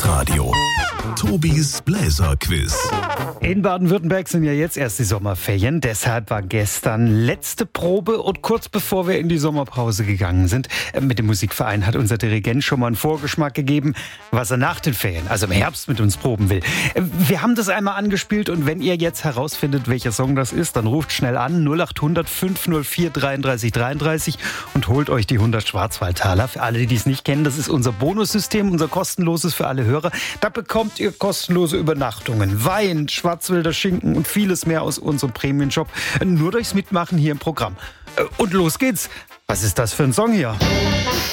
Hitradio. Tobis Bläserquiz. In Baden-Württemberg sind ja jetzt erst die Sommerferien. Deshalb war gestern letzte Probe und kurz bevor wir in die Sommerpause gegangen sind, mit dem Musikverein hat unser Dirigent schon mal einen Vorgeschmack gegeben, was er nach den Ferien, also im Herbst, mit uns proben will. Wir haben das einmal angespielt und wenn ihr jetzt herausfindet, welcher Song das ist, dann ruft schnell an 0800 504 33 33 und holt euch die 100 Schwarzwaldtaler. Für alle, die es nicht kennen, das ist unser Bonussystem, unser kostenloses für alle Hörer. Da bekommt ihr kostenlose Übernachtungen, Wein, Schwarzwälder Schinken und vieles mehr aus unserem Prämienshop. Nur durchs Mitmachen hier im Programm. Und los geht's. Was ist das für ein Song hier?